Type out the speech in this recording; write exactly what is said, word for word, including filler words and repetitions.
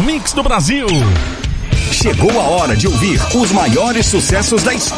mix do Brasil. Chegou a hora de ouvir os maiores sucessos da história.